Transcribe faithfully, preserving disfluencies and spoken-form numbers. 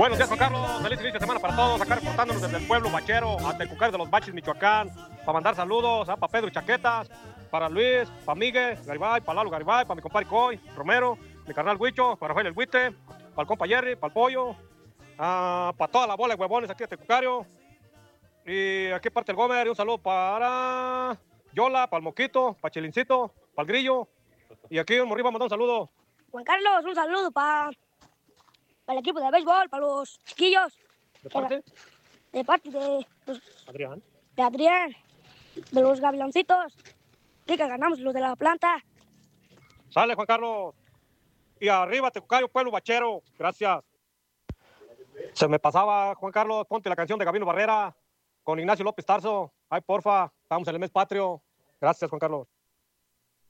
Buenos días, Juan Carlos. Feliz inicio de semana para todos. Acá reportándonos desde el pueblo bachero hasta el Cucar de los Baches, Michoacán. Para mandar saludos ¿eh? para Pedro Chaquetas, para Luis, para Miguel Garibay, para Lalo Garibay, para mi compadre Coy, Romero, mi carnal Huicho, para Rafael El Huite, para el compa Jerry, para el Pollo, uh, para toda la bola de huevones aquí de Tecucario. Y aquí parte el Gómez. Y un saludo para Yola, para el Moquito, para Chilincito, para el Grillo. Y aquí un morriba mandó un saludo. Juan Carlos, un saludo para pa el equipo de béisbol, para los chiquillos. ¿De parte? De parte de, los, Adrián. de Adrián, de los Gavilancitos. Sí, que ganamos los de la planta. Sale, Juan Carlos. Y arriba, Tecucario, pueblo bachero. Gracias. Se me pasaba, Juan Carlos, ponte la canción de Gabino Barrera con Ignacio López Tarso. Ay, porfa, estamos en el mes patrio. Gracias, Juan Carlos.